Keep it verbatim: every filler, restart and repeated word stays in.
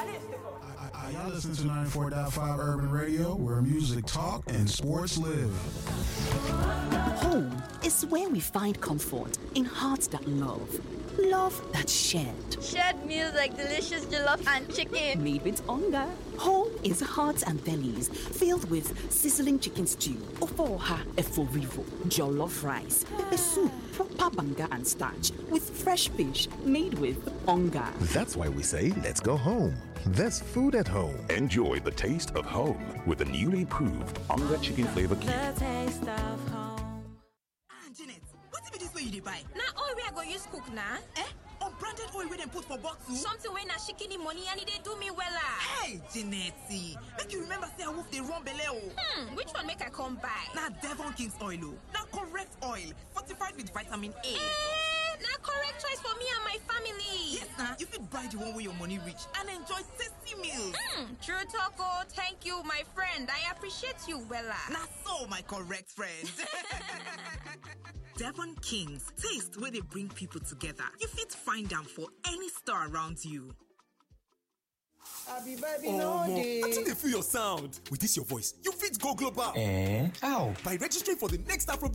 I, y'all listen to ninety-four point five Urban Radio, where music talk and sports live. Home is where we find comfort in hearts that love. Love that's shared. Shared meals like delicious jollof and chicken. Made with hunger. Home is hearts and bellies filled with sizzling chicken stew, ofoha eforivo, jollof rice, pepper soup, proper banga and starch, with fresh fish made with hunger. That's why we say, let's go home. There's food at home. Enjoy the taste of home with the newly proved Onga Chicken Flavor Cube. The taste of home. Ah, Janet, what be this way you dey buy? Now all we are going to use cook now. Eh? Unbranded oil wey dem put for bottle? Something wey na shikini money and it dey do me wella. Hey, Janetti, make you remember say I wolf dey run belle o. Hmm, which one make I come buy? Na Devon King's oil o. Na correct oil, fortified with vitamin A. Eh, na correct choice for me and my family. Yes, na. You fit buy the one wey your money reach and enjoy tasty meals. Hmm, true talk o. Thank you, my friend. I appreciate you wella. Na so, my correct friend. Devon Kings, taste where they bring people together. You fit find them for any store around you. Abi baby no dey. Until they feel your sound. With this your voice, you fit go global. Eh? How? By registering for the next Afrobeat